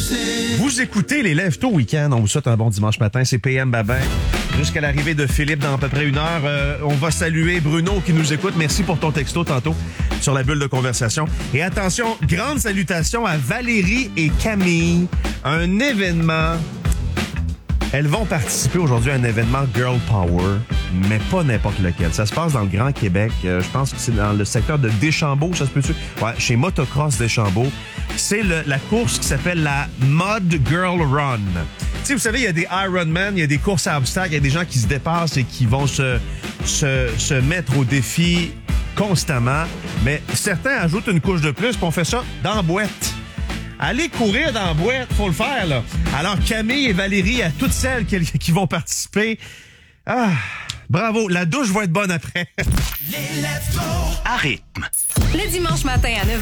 Vous écoutez les Lève-Tôt Week-end. On vous souhaite un bon dimanche matin. C'est PM Babin. Jusqu'à l'arrivée de Philippe dans à peu près une heure. On va saluer Bruno qui nous écoute. Merci pour ton texto tantôt sur la bulle de conversation. Et attention, grande salutation à Valérie et Camille. Un événement. Elles vont participer aujourd'hui à un événement Girl Power, mais pas n'importe lequel. Ça se passe dans le Grand Québec. Je pense que c'est dans le secteur de Deschambault, ça se peut-tu? Ouais, chez Motocross Deschambault. C'est la course qui s'appelle la Mud Girl Run. Tu sais, vous savez, il y a des Ironman, il y a des courses à obstacles, il y a des gens qui se dépassent et qui vont se mettre au défi constamment. Mais certains ajoutent une couche de plus, puis on fait ça dans la boîte. Allez courir dans la boîte, faut le faire, là. Alors, Camille et Valérie, à toutes celles qui vont participer, bravo, la douche va être bonne après. Les Lève-Tôt. À rythme. Le dimanche matin à 9h.